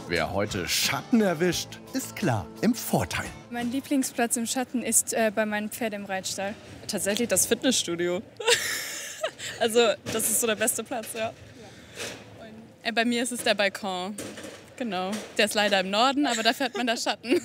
Wer heute Schatten erwischt, ist klar im Vorteil. Mein Lieblingsplatz im Schatten ist bei meinem Pferd im Reitstall. Tatsächlich das Fitnessstudio. Also das ist so der beste Platz, ja. Und, bei mir ist es der Balkon. Genau. Der ist leider im Norden, aber dafür hat man da Schatten.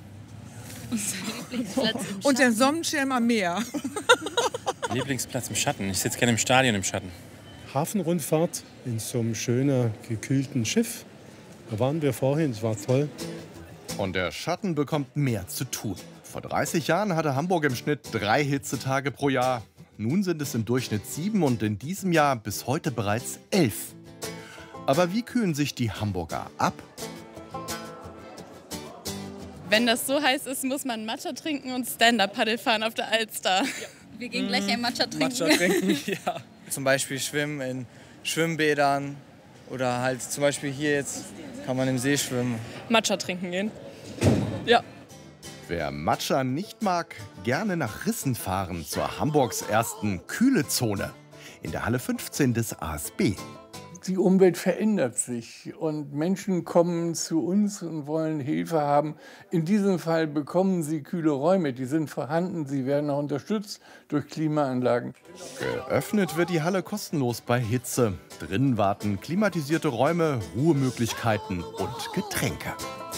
Und der Sonnenschirm am Meer. Lieblingsplatz im Schatten. Ich sitze gerne im Stadion im Schatten. Hafenrundfahrt in so einem schönen, gekühlten Schiff. Da waren wir vorhin, es war toll. Und der Schatten bekommt mehr zu tun. Vor 30 Jahren hatte Hamburg im Schnitt 3 Hitzetage pro Jahr. Nun sind es im Durchschnitt 7 und in diesem Jahr bis heute bereits 11. Aber wie kühlen sich die Hamburger ab? Wenn das so heiß ist, muss man Matcha trinken und Stand-Up-Paddle fahren auf der Alster. Ja. Wir gehen gleich ein Matcha trinken. Matcha trinken, ja. Zum Beispiel schwimmen in Schwimmbädern oder halt zum Beispiel hier jetzt kann man im See schwimmen. Matcha trinken gehen. Ja. Wer Matcha nicht mag, gerne nach Rissen fahren zur Hamburgs ersten Kühlezone in der Halle 15 des ASB. Die Umwelt verändert sich und Menschen kommen zu uns und wollen Hilfe haben. In diesem Fall bekommen sie kühle Räume, die sind vorhanden, sie werden auch unterstützt durch Klimaanlagen. Geöffnet wird die Halle kostenlos bei Hitze. Drinnen warten klimatisierte Räume, Ruhemöglichkeiten und Getränke.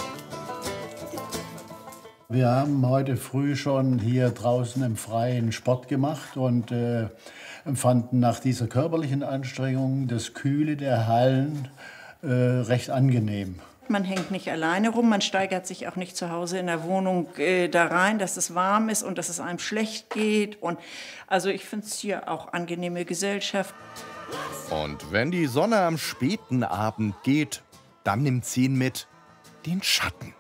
Wir haben heute früh schon hier draußen im Freien Sport gemacht und empfanden nach dieser körperlichen Anstrengung das Kühle der Hallen recht angenehm. Man hängt nicht alleine rum, man steigert sich auch nicht zu Hause in der Wohnung da rein, dass es warm ist und dass es einem schlecht geht. Und also ich finde es hier auch angenehme Gesellschaft. Und wenn die Sonne am späten Abend geht, dann nimmt sie ihn mit, den Schatten.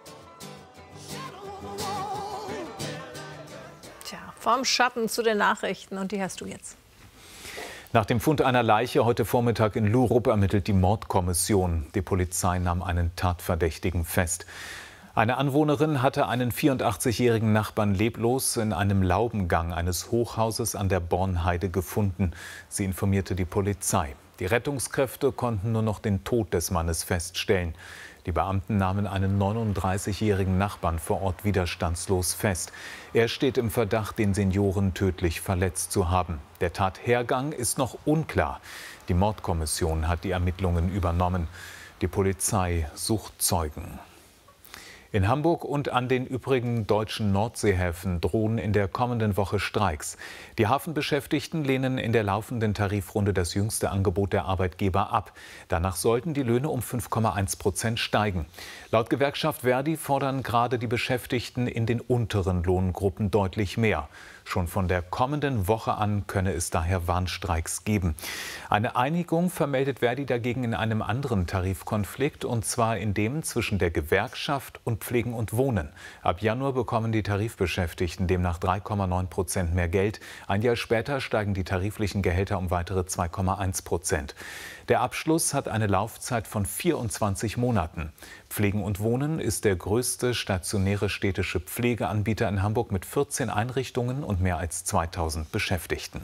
Tja, vom Schatten zu den Nachrichten und die hast du jetzt. Nach dem Fund einer Leiche heute Vormittag in Lurup ermittelt die Mordkommission. Die Polizei nahm einen Tatverdächtigen fest. Eine Anwohnerin hatte einen 84-jährigen Nachbarn leblos in einem Laubengang eines Hochhauses an der Bornheide gefunden. Sie informierte die Polizei. Die Rettungskräfte konnten nur noch den Tod des Mannes feststellen. Die Beamten nahmen einen 39-jährigen Nachbarn vor Ort widerstandslos fest. Er steht im Verdacht, den Senioren tödlich verletzt zu haben. Der Tathergang ist noch unklar. Die Mordkommission hat die Ermittlungen übernommen. Die Polizei sucht Zeugen. In Hamburg und an den übrigen deutschen Nordseehäfen drohen in der kommenden Woche Streiks. Die Hafenbeschäftigten lehnen in der laufenden Tarifrunde das jüngste Angebot der Arbeitgeber ab. Danach sollten die Löhne um 5,1% steigen. Laut Gewerkschaft Verdi fordern gerade die Beschäftigten in den unteren Lohngruppen deutlich mehr. Schon von der kommenden Woche an könne es daher Warnstreiks geben. Eine Einigung vermeldet Verdi dagegen in einem anderen Tarifkonflikt, und zwar in dem zwischen der Gewerkschaft und Pflegen und Wohnen. Ab Januar bekommen die Tarifbeschäftigten demnach 3,9% mehr Geld. Ein Jahr später steigen die tariflichen Gehälter um weitere 2,1%. Der Abschluss hat eine Laufzeit von 24 Monaten. Pflegen und Wohnen ist der größte stationäre städtische Pflegeanbieter in Hamburg mit 14 Einrichtungen und mehr als 2000 Beschäftigten.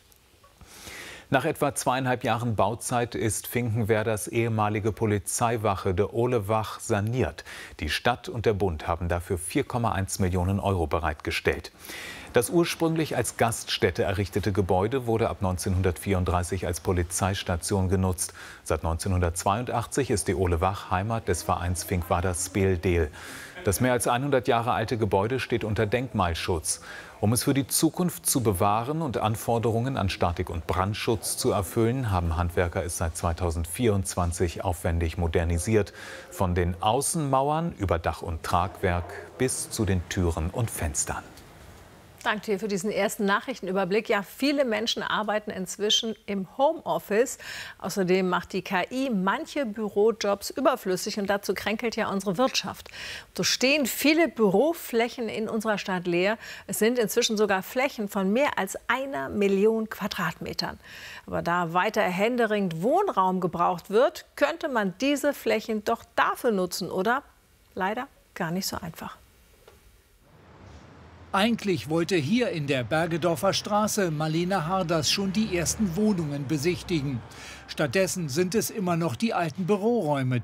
Nach etwa 2,5 Jahren Bauzeit ist Finkenwerders ehemalige Polizeiwache de Olewach saniert. Die Stadt und der Bund haben dafür 4,1 Millionen Euro bereitgestellt. Das ursprünglich als Gaststätte errichtete Gebäude wurde ab 1934 als Polizeistation genutzt. Seit 1982 ist die Olewach Heimat des Vereins Finkenwerders Speldeel. Das mehr als 100 Jahre alte Gebäude steht unter Denkmalschutz. Um es für die Zukunft zu bewahren und Anforderungen an Statik- und Brandschutz zu erfüllen, haben Handwerker es seit 2024 aufwendig modernisiert. Von den Außenmauern über Dach und Tragwerk bis zu den Türen und Fenstern. Danke dir für diesen ersten Nachrichtenüberblick. Ja, viele Menschen arbeiten inzwischen im Homeoffice. Außerdem macht die KI manche Bürojobs überflüssig und dazu kränkelt ja unsere Wirtschaft. So stehen viele Büroflächen in unserer Stadt leer. Es sind inzwischen sogar Flächen von mehr als 1 Million Quadratmetern. Aber da weiter händeringend Wohnraum gebraucht wird, könnte man diese Flächen doch dafür nutzen, oder? Leider gar nicht so einfach. Eigentlich wollte hier in der Bergedorfer Straße Marlene Harders schon die ersten Wohnungen besichtigen. Stattdessen sind es immer noch die alten Büroräume,